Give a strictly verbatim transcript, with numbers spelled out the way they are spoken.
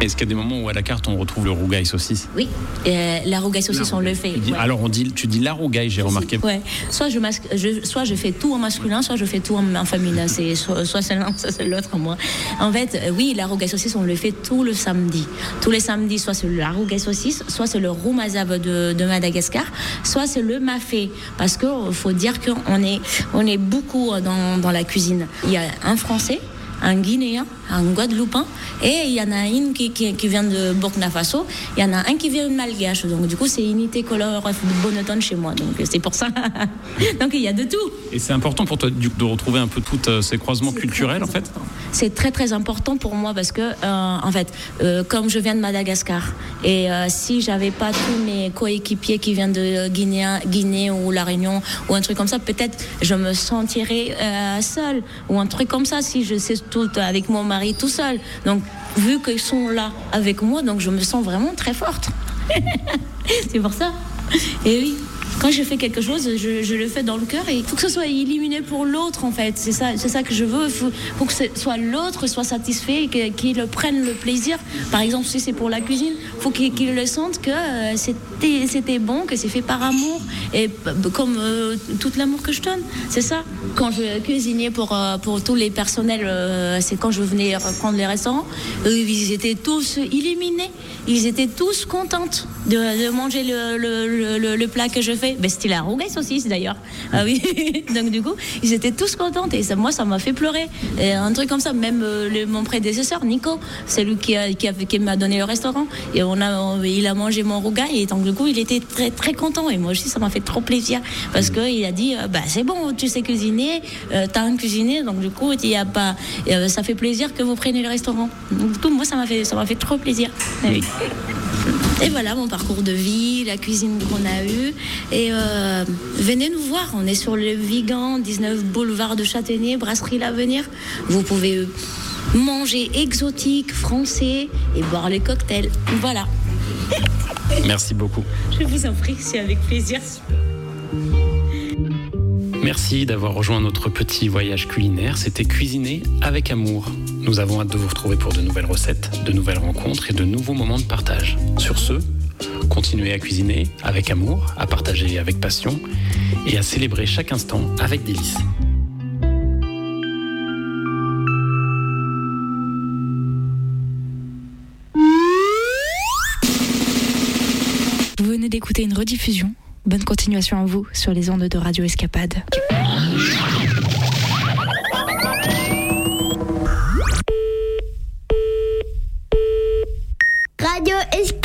Est-ce qu'il y a des moments où à la carte on retrouve le rougail saucisse? Oui, euh, la rougail saucisse on le fait. Dis, ouais. Alors on dit, tu dis la rougail, j'ai remarqué. Ouais. Soit je, masque, je, soit je fais tout en masculin, soit je fais tout en, en féminin. C'est soit, soit c'est l'un, soit c'est l'autre. Moi, en fait, euh, oui, la rougail saucisse on le fait tout le samedi. Tous les samedis, soit c'est la rougail saucisse, soit c'est le roumazave de, de Madagascar, soit c'est le mafé. Parce que faut dire qu'on est, on est beaucoup dans, dans la cuisine. Il y a un Français, un Guinéen, un Guadeloupéen, et il y en a une qui, qui, qui vient de Burkina Faso, il y en a un qui vient de Malgache. Donc du coup, c'est unité color de Bonneton chez moi. Donc c'est pour ça. Donc il y a de tout. Et c'est important pour toi de retrouver un peu tous ces croisements c'est culturels, en fait. C'est très très important pour moi parce que, euh, en fait, euh, comme je viens de Madagascar, et euh, si j'avais pas tous mes coéquipiers qui viennent de Guinée, Guinée ou La Réunion ou un truc comme ça, peut-être je me sentirais euh, seule ou un truc comme ça si je sais tout avec mon mari tout seul. Donc vu qu'ils sont là avec moi, donc je me sens vraiment très forte. C'est pour ça. Et oui. Quand je fais quelque chose, je, je le fais dans le cœur et il faut que ce soit éliminé pour l'autre en fait. C'est ça, c'est ça que je veux. Il faut, faut que ce soit l'autre soit satisfait et qu'il prenne le plaisir. Par exemple, si c'est pour la cuisine, il faut qu'il, qu'il le sente que euh, c'était, c'était bon, que c'est fait par amour et comme euh, tout l'amour que je donne. C'est ça. Quand je cuisinais pour, euh, pour tous les personnels, euh, c'est quand je venais reprendre les restaurants, euh, ils étaient tous éliminés. Ils étaient tous contents de, de manger le, le, le, le plat que je fais. Ben, c'était la rougail saucisse d'ailleurs. Ah oui. Donc du coup, ils étaient tous contents et ça, moi, ça m'a fait pleurer. Et un truc comme ça, même euh, le, mon prédécesseur, Nico, c'est lui qui, a, qui, a, qui m'a donné le restaurant. Et on a, on, il a mangé mon rougail et donc du coup, il était très très content. Et moi aussi, ça m'a fait trop plaisir parce que il a dit, euh, bah c'est bon, tu sais cuisiner, euh, t'as un cuisinier, donc du coup, il y a pas, euh, ça fait plaisir que vous preniez le restaurant. Donc, du coup, moi, ça m'a fait, ça m'a fait trop plaisir. Oui. Et voilà mon parcours de vie, la cuisine qu'on a eue. Et euh, venez nous voir, on est sur le Vigan, dix-neuf boulevard de Châtaignier, brasserie L'Avenir. Vous pouvez manger exotique, français et boire les cocktails. Voilà. Merci beaucoup. Je vous en prie, c'est avec plaisir. Merci d'avoir rejoint notre petit voyage culinaire. C'était Cuisiner avec amour. Nous avons hâte de vous retrouver pour de nouvelles recettes, de nouvelles rencontres et de nouveaux moments de partage. Sur ce, continuez à cuisiner avec amour, à partager avec passion et à célébrer chaque instant avec délice. Vous venez d'écouter une rediffusion. Bonne continuation à vous sur les ondes de Radio Escapade. Radio Escapade.